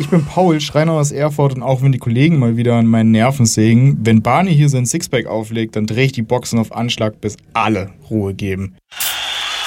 Ich bin Paul, Schreiner aus Erfurt und auch wenn die Kollegen mal wieder an meinen Nerven sägen, wenn Barney hier sein Sixpack auflegt, dann drehe ich die Boxen auf Anschlag, bis alle Ruhe geben.